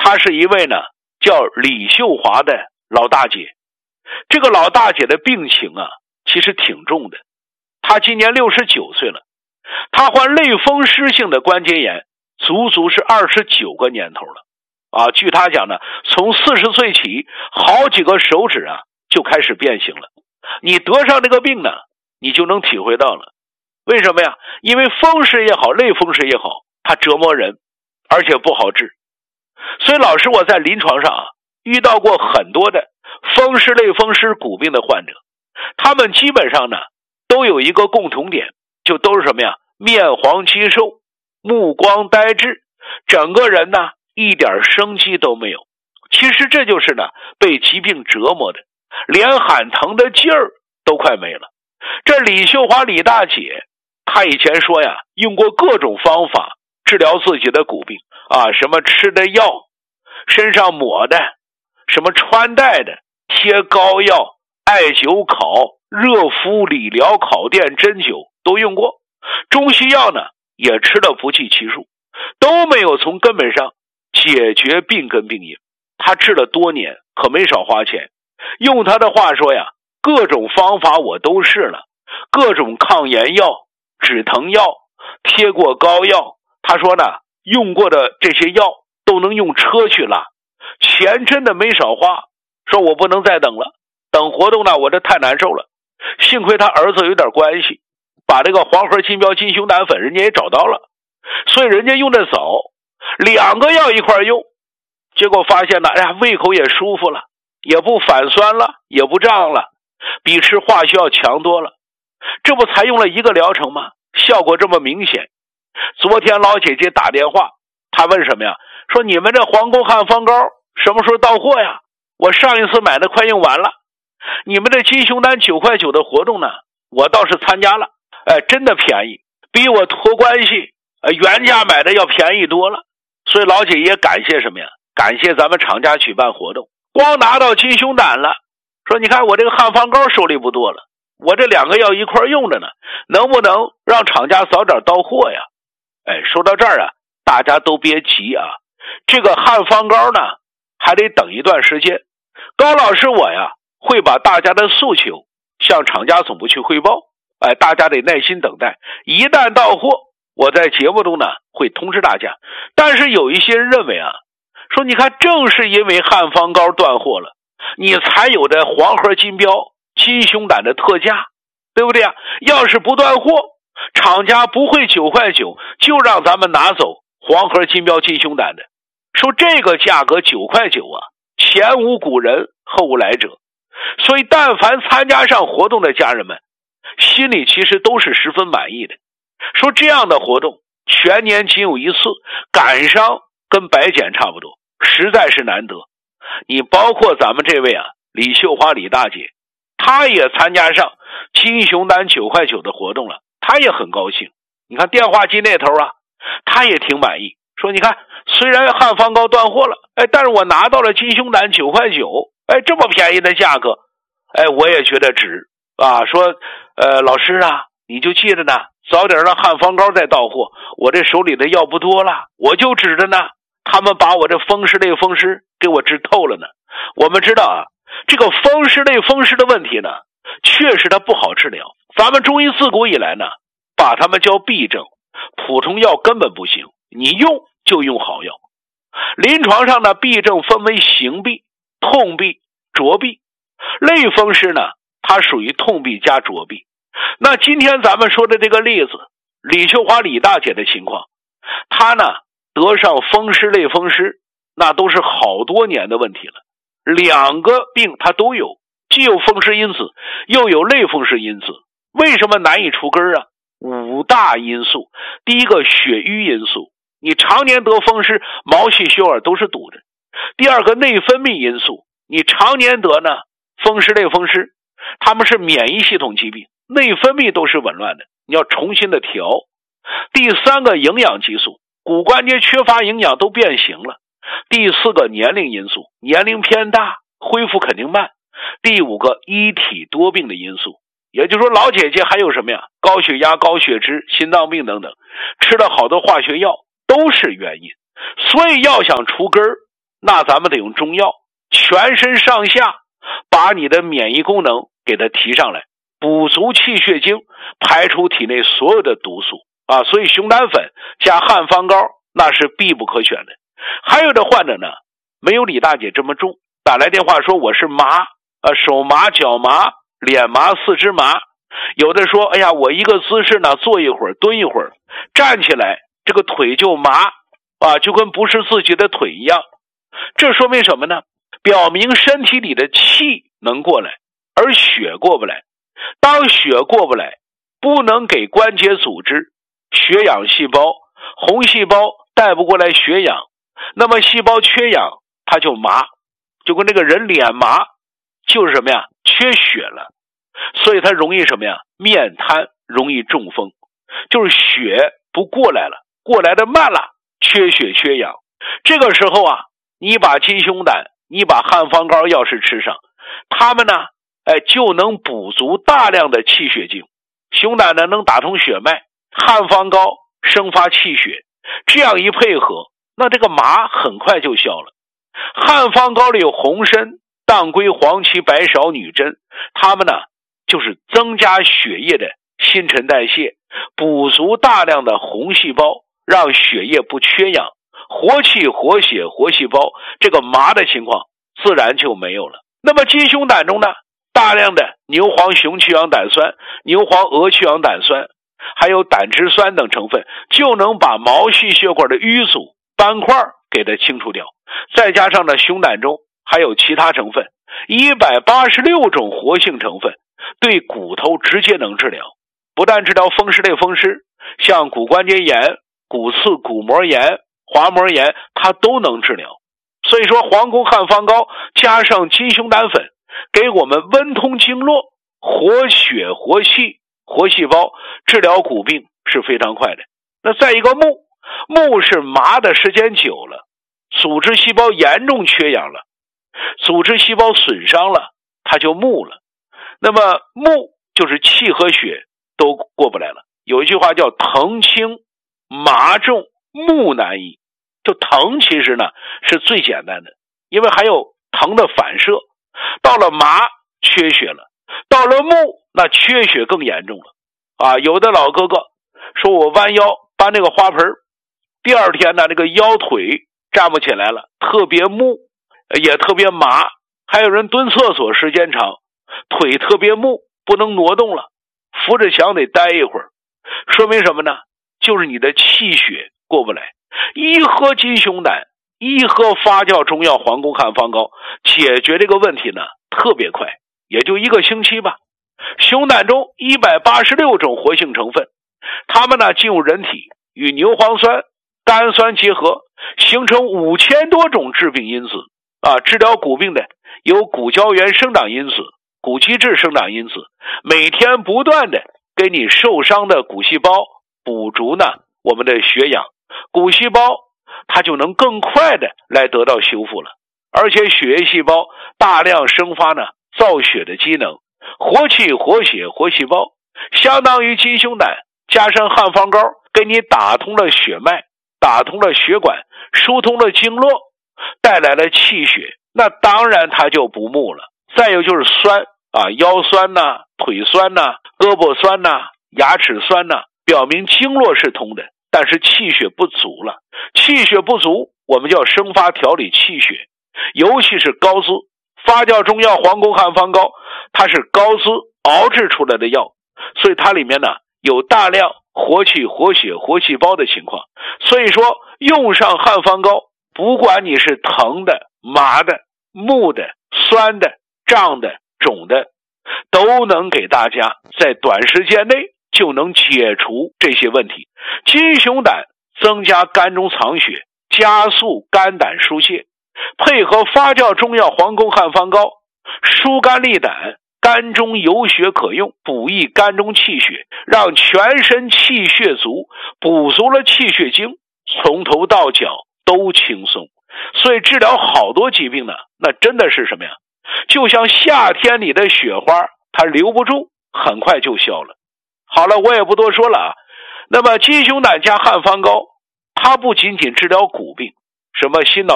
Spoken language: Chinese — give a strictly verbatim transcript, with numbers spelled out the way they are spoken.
她是一位呢叫李秀华的老大姐。这个老大姐的病情啊其实挺重的，她今年六十九岁了，她患类风湿性的关节炎足足是二十九个年头了啊。据她讲呢，从四十岁起好几个手指啊就开始变形了。你得上这个病呢，你就能体会到了。为什么呀？因为风湿也好，类风湿也好，它折磨人，而且不好治。所以老师我在临床上啊遇到过很多的风湿类风湿骨病的患者，他们基本上呢都有一个共同点，就都是什么呀？面黄肌瘦，目光呆滞，整个人呢一点生机都没有。其实这就是呢被疾病折磨的，连喊疼的劲儿都快没了。这李秀华李大姐她以前说呀，用过各种方法治疗自己的骨病啊，什么吃的药，身上抹的，什么穿戴的，贴膏药，艾灸烤，热敷，理疗，烤电，针灸都用过，中西药呢也吃了不计其数，都没有从根本上解决病根病因。他治了多年，可没少花钱。用他的话说呀，各种方法我都试了，各种抗炎药，止疼药，贴过膏药，他说呢用过的这些药都能用车去拉，钱真的没少花。说我不能再等了，等活动呢我这太难受了。幸亏他儿子有点关系，把这个黄河金标金熊胆粉人家也找到了，所以人家用的早，两个药一块用，结果发现呢，哎呀，胃口也舒服了，也不反酸了，也不胀了，比吃化学药强多了。这不才用了一个疗程吗？效果这么明显。昨天老姐姐打电话，她问什么呀？说你们这皇宫汉方膏什么时候到货呀？我上一次买的快用完了。你们这金熊胆九块九的活动呢，我倒是参加了，哎，真的便宜，比我托关系呃原价买的要便宜多了。所以老姐也感谢什么呀？感谢咱们厂家举办活动，光拿到金熊胆了，说你看我这个汉方膏手里不多了，我这两个药一块用着呢，能不能让厂家早点到货呀？哎，说到这儿啊，大家都别急啊，这个汉方膏呢还得等一段时间。高老师我呀会把大家的诉求向厂家总部去汇报，哎，大家得耐心等待，一旦到货我在节目中呢会通知大家。但是有一些人认为啊，说你看正是因为汉方膏断货了，你才有的黄河金标金熊胆的特价，对不对啊？要是不断货，厂家不会九块九就让咱们拿走黄河金标金熊胆的。说这个价格九块九啊，前无古人后无来者。所以但凡参加上活动的家人们心里其实都是十分满意的。说这样的活动全年仅有一次，赶上跟白检差不多，实在是难得。你包括咱们这位啊李秀华李大姐，她也参加上金熊胆九块九的活动了，她也很高兴。你看电话机那头啊，她也挺满意，说你看虽然汉方膏断货了，哎，但是我拿到了金熊胆九块九，哎，这么便宜的价格，哎，我也觉得值啊。说呃老师啊，你就记着呢，早点让汉方膏再到货，我这手里的药不多了，我就指着呢，他们把我这风湿类风湿给我治透了呢。我们知道啊，这个风湿类风湿的问题呢，确实它不好治疗。咱们中医自古以来呢，把它们叫痹症，普通药根本不行，你用就用好药。临床上呢，痹症分为行痹、痛痹、浊痹。类风湿呢，它属于痛痹加浊痹。那今天咱们说的这个例子，李秀华李大姐的情况，她呢得上风湿类风湿，那都是好多年的问题了。两个病她都有，既有风湿因子，又有类风湿因子。为什么难以除根啊？五大因素。第一个，血瘀因素，你常年得风湿，毛细血管都是堵着。第二个，内分泌因素，你常年得呢风湿类风湿，他们是免疫系统疾病，内分泌都是紊乱的，你要重新的调。第三个，营养激素，骨关节缺乏营养都变形了。第四个，年龄因素，年龄偏大，恢复肯定慢。第五个，一体多病的因素，也就是说老姐姐还有什么呀？高血压、高血脂、心脏病等等，吃了好多化学药都是原因。所以要想除根儿， 那咱们得用中药，全身上下把你的免疫功能给它提上来，补足气血精，排除体内所有的毒素啊。所以熊胆粉加汉方膏那是必不可选的。还有的患者呢，没有李大姐这么重，打来电话说我是麻啊，手麻脚麻脸麻四肢麻，有的说哎呀我一个姿势呢坐一会儿蹲一会儿，站起来这个腿就麻啊，就跟不是自己的腿一样。这说明什么呢？表明身体里的气能过来，而血过不来。当血过不来，不能给关节组织血氧细胞，红细胞带不过来血氧，那么细胞缺氧它就麻，就跟这个人脸麻就是什么呀？缺血了。所以它容易什么呀？面瘫，容易中风，就是血不过来了，过来的慢了，缺血缺氧。这个时候啊，你把金熊胆，你把汉方膏要是吃上，它们呢哎，就能补足大量的气血精。熊胆呢能打通血脉，汉方膏生发气血，这样一配合，那这个麻很快就消了。汉方膏里有红参、当归、黄芪、白芍、女贞，它们呢就是增加血液的新陈代谢，补足大量的红细胞，让血液不缺氧，活气活血活细胞，这个麻的情况自然就没有了。那么金熊胆中呢，大量的牛黄雄去氧胆酸、牛黄鹅去氧胆酸，还有胆汁酸等成分，就能把毛细血管的淤阻斑块给它清除掉。再加上呢，熊胆中还有其他成分，一百八十六种活性成分，对骨头直接能治疗。不但治疗风湿类风湿，像骨关节炎、骨刺、骨膜炎、滑膜炎，它都能治疗。所以说皇宫汉方膏加上金熊胆粉，给我们温通经络，活血活气活细胞，治疗骨病是非常快的。那再一个木，木是麻的时间久了，组织细胞严重缺氧了，组织细胞损伤了，它就木了。那么木就是气和血都过不来了。有一句话叫疼轻麻重木难医，就疼其实呢是最简单的，因为还有疼的反射。到了麻缺血了，到了木那缺血更严重了啊！有的老哥哥说我弯腰搬那个花盆，第二天呢这个腰腿站不起来了，特别木也特别麻。还有人蹲厕所时间长，腿特别木，不能挪动了，扶着墙得待一会儿。说明什么呢？就是你的气血过不来。一喝金熊胆，一喝发酵中药皇宫汉方膏，解决这个问题呢特别快，也就一个星期吧。熊胆中一百八十六种活性成分，它们呢进入人体，与牛磺酸、甘酸结合，形成五千多种致病因子啊。治疗骨病的有骨胶原生长因子、骨基质生长因子，每天不断的给你受伤的骨细胞补足呢我们的血氧，骨细胞它就能更快的来得到修复了。而且血液细胞大量生发呢造血的机能，活气活血活细胞，相当于金熊胆加上汉方膏，给你打通了血脉，打通了血管，疏通了经络，带来了气血，那当然它就不木了。再有就是酸啊，腰酸呐、啊、腿酸呐、啊、胳膊酸呐、啊、牙齿酸呐、啊，表明经络是通的，但是气血不足了。气血不足，我们就要生发调理气血，尤其是高滋。发酵中药皇宫汉方膏，它是高滋熬制出来的药，所以它里面呢有大量活气活血活细胞的情况。所以说用上汉方膏，不管你是疼的、麻的、木的、酸的、胀的、肿的，都能给大家在短时间内就能解除这些问题。金熊胆增加肝中藏血，加速肝胆疏泄，配合发酵中药皇宫汉方膏，疏肝利胆，肝中有血可用，补益肝中气血，让全身气血足，补足了气血精，从头到脚都轻松。所以治疗好多疾病呢，那真的是什么呀？就像夏天里的雪花，它留不住，很快就消了。好了，我也不多说了啊。那么金熊胆加汉方膏，它不仅仅治疗骨病，什么心脑